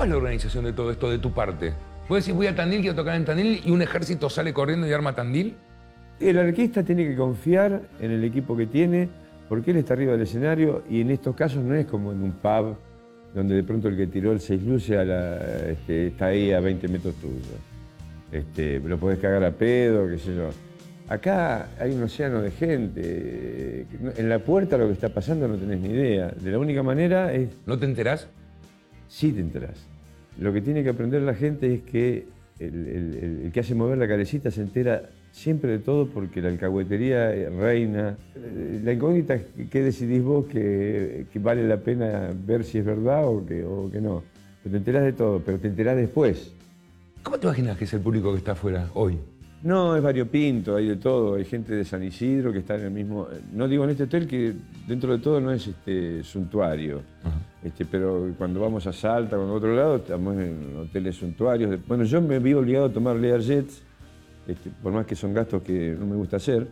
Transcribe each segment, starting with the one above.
¿Cómo es la organización de todo esto de tu parte? Vos decís, voy a Tandil, quiero tocar en Tandil, y un ejército sale corriendo y arma Tandil. El arquista tiene que confiar en el equipo que tiene, porque él está arriba del escenario, y en estos casos no es como en un pub, donde de pronto el que tiró el 6 luces está ahí a 20 metros tuyo. Lo podés cagar a pedo, qué sé yo. Acá hay un océano de gente. En la puerta lo que está pasando no tenés ni idea. De la única manera es... ¿No te enterás? Sí te enterás. Lo que tiene que aprender la gente es que el que hace mover la cabecita se entera siempre de todo, porque la alcahuetería reina. La incógnita es qué decidís vos que vale la pena ver si es verdad o que no. Pero te enterás de todo, pero te enterás después. ¿Cómo te imaginas que es el público que está afuera hoy? No, es variopinto, hay de todo. Hay gente de San Isidro que está en el mismo... No digo en este hotel, que dentro de todo no es suntuario. Pero cuando vamos a Salta, cuando a otro lado, estamos en hoteles suntuarios. Bueno, yo me vi obligado a tomar Learjets, por más que son gastos que no me gusta hacer,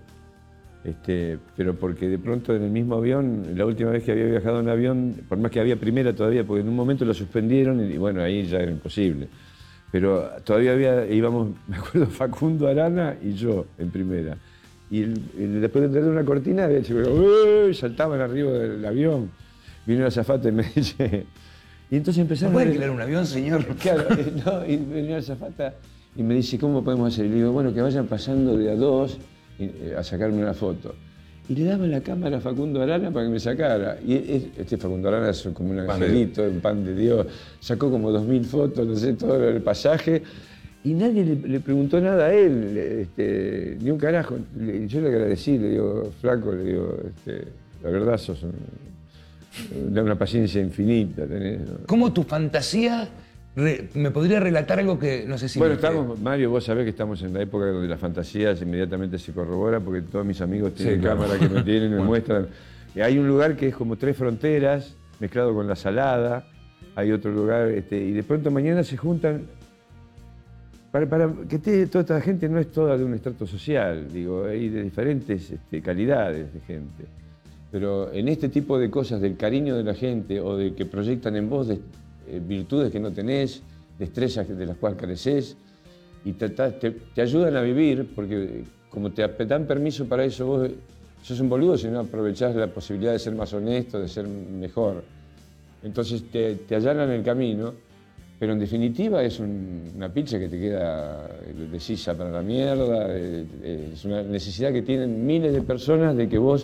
pero porque de pronto en el mismo avión, la última vez que había viajado en avión, por más que había primera todavía, porque en un momento lo suspendieron y bueno, ahí ya era imposible. Pero todavía íbamos, me acuerdo, Facundo Arana y yo en primera. Y después de entrar en una cortina, saltaban arriba del avión. Vino el azafata y me dice... Y entonces empezaron... ¿No puede alquilar un avión, señor? Claro, no, y venía el azafata y me dice, ¿cómo podemos hacer? Y le digo, bueno, que vayan pasando de a dos a sacarme una foto. Y le daban la cámara a Facundo Arana para que me sacara. Y Facundo Arana es como un angelito, un pan de Dios. Sacó como 2000 fotos, no sé, todo el pasaje. Y nadie le preguntó nada a él, ni un carajo. Yo le agradecí, le digo, flaco, le digo, la verdad sos una paciencia infinita tenés, ¿no? ¿Cómo tu fantasía me podría relatar algo que no sé si... Bueno, Mario, vos sabés que estamos en la época donde las fantasías inmediatamente se corroboran, porque todos mis amigos tienen cámara que me tienen, me muestran. Y hay un lugar que es como 3 fronteras, mezclado con la Salada. Hay otro lugar, y de pronto mañana se juntan... Para que toda esta gente no es toda de un estrato social, digo, hay de diferentes calidades de gente. Pero en este tipo de cosas, del cariño de la gente o de que proyectan en vos virtudes que no tenés, destrezas de las cuales careces, y te ayudan a vivir, porque como te dan permiso para eso, vos sos un boludo si no aprovechás la posibilidad de ser más honesto, de ser mejor. Entonces te allanan el camino, pero en definitiva es una pizza que te queda de sisa para la mierda, es una necesidad que tienen miles de personas de que vos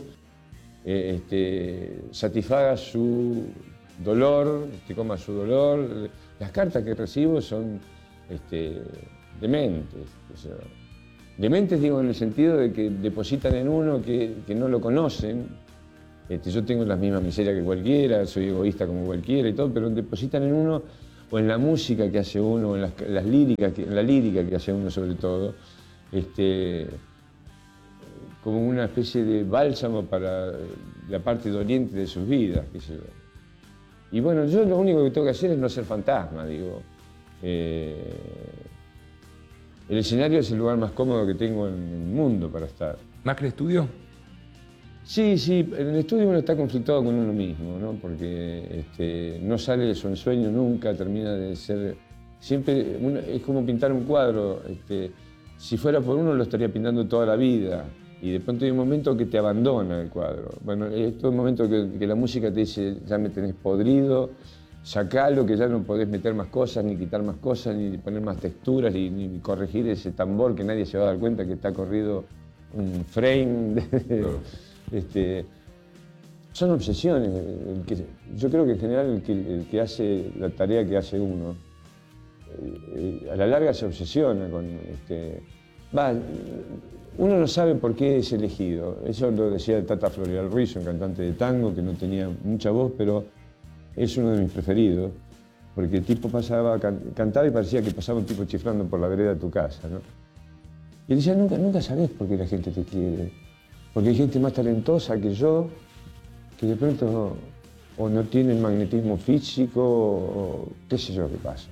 satisfagas su dolor, te comas su dolor. Las cartas que recibo son dementes. O sea, dementes digo en el sentido de que depositan en uno que no lo conocen. Yo tengo las mismas miserias que cualquiera, soy egoísta como cualquiera y todo, pero depositan en uno, o en la música que hace uno, o en las líricas, en la lírica que hace uno sobre todo, como una especie de bálsamo para la parte doliente de sus vidas, qué sé yo. Y bueno, yo lo único que tengo que hacer es no ser fantasma, digo. El escenario es el lugar más cómodo que tengo en el mundo para estar. ¿Más que el estudio? Sí, en el estudio uno está conflictuado con uno mismo, ¿no? Porque no sale de su ensueño nunca, termina de ser... Siempre es como pintar un cuadro. Si fuera por uno lo estaría pintando toda la vida. Y de pronto hay un momento que te abandona el cuadro. Bueno, es todo un momento que la música te dice, ya me tenés podrido, sacalo, que ya no podés meter más cosas, ni quitar más cosas, ni poner más texturas, ni corregir ese tambor que nadie se va a dar cuenta que está corrido un frame. Son obsesiones. Yo creo que en general el que hace la tarea que hace uno, a la larga se obsesiona con... Uno no sabe por qué es elegido. Eso lo decía Tata Florial Ruiz, un cantante de tango que no tenía mucha voz, pero es uno de mis preferidos, porque el tipo cantaba y parecía que pasaba un tipo chiflando por la vereda de tu casa, ¿no? Y él decía, nunca sabés por qué la gente te quiere, porque hay gente más talentosa que yo, que de pronto o no tiene el magnetismo físico, o qué sé yo qué pasa.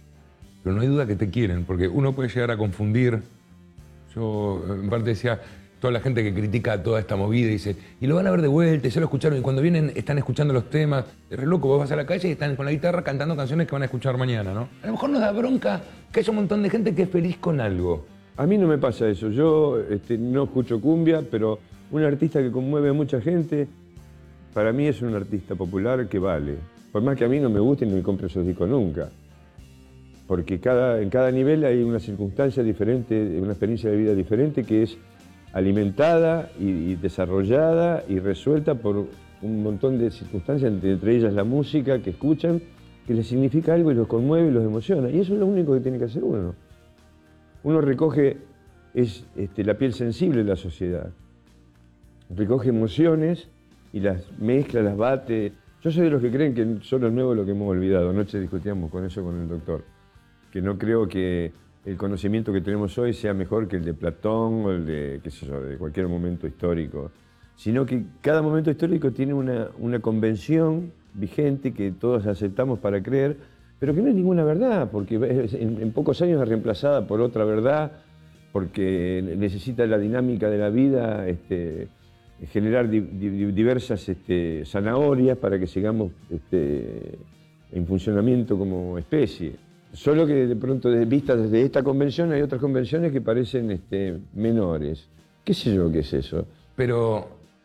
Pero no hay duda que te quieren, porque uno puede llegar a confundir. Yo en parte decía, toda la gente que critica toda esta movida y dice, y lo van a ver de vuelta, y ya lo escucharon, y cuando vienen están escuchando los temas. Es re loco, vos vas a la calle y están con la guitarra cantando canciones que van a escuchar mañana, ¿no? A lo mejor nos da bronca que haya un montón de gente que es feliz con algo. A mí no me pasa eso. Yo no escucho cumbia, pero un artista que conmueve a mucha gente, para mí es un artista popular que vale. Por más que a mí no me guste ni me compre esos discos nunca. Porque en cada nivel hay una circunstancia diferente, una experiencia de vida diferente que es alimentada y desarrollada y resuelta por un montón de circunstancias, entre ellas la música que escuchan, que les significa algo y los conmueve y los emociona. Y eso es lo único que tiene que hacer uno. Uno recoge la piel sensible de la sociedad, recoge emociones y las mezcla, las bate. Yo soy de los que creen que solo es nuevo lo que hemos olvidado. Anoche discutíamos con eso con el doctor, que no creo que el conocimiento que tenemos hoy sea mejor que el de Platón o el de, qué sé yo, de cualquier momento histórico, sino que cada momento histórico tiene una convención vigente que todos aceptamos para creer, pero que no es ninguna verdad, porque en pocos años es reemplazada por otra verdad, porque necesita la dinámica de la vida generar diversas zanahorias para que sigamos en funcionamiento como especie. Solo que de pronto, vistas desde esta convención, hay otras convenciones que parecen menores. ¿Qué sé yo qué es eso? Pero,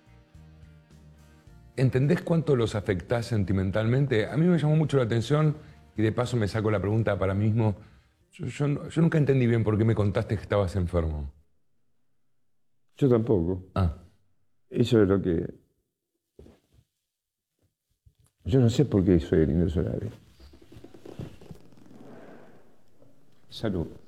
¿entendés cuánto los afectás sentimentalmente? A mí me llamó mucho la atención, y de paso me saco la pregunta para mí mismo. Yo nunca entendí bien por qué me contaste que estabas enfermo. Yo tampoco. Ah. Eso es lo que... Yo no sé por qué soy el Indio Solari. Salud.